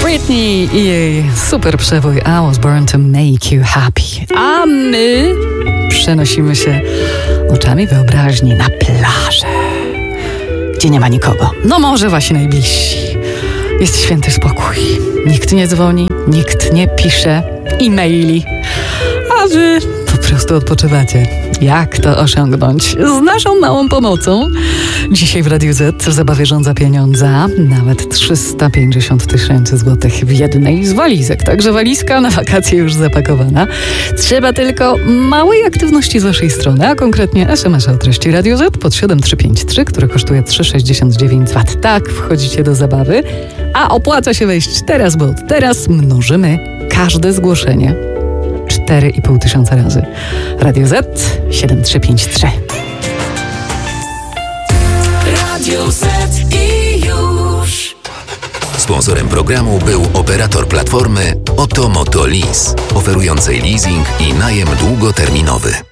Britney i jej super przebój I Was Born to Make You Happy. A my przenosimy się oczami wyobraźni na plażę, gdzie nie ma nikogo. No może wasi najbliżsi. Jest święty spokój. Nikt nie dzwoni, nikt nie pisze e-maili, a wy po prostu odpoczywacie. Jak to osiągnąć? Z naszą małą pomocą. Dzisiaj w Radiu Z w zabawie Rządza Pieniądza nawet 350 000 złotych w jednej z walizek. Także walizka na wakacje już zapakowana. Trzeba tylko małej aktywności z waszej strony, a konkretnie SMS-a o treści Radio Z pod 7353, który kosztuje 3,69 zł. Tak, wchodzicie do zabawy, a opłaca się wejść teraz, bo teraz mnożymy każde zgłoszenie 4500 razy. Radio Z 7353. Radio Z i już. Sponsorem programu był operator platformy Oto Moto Lease, oferującej leasing i najem długoterminowy.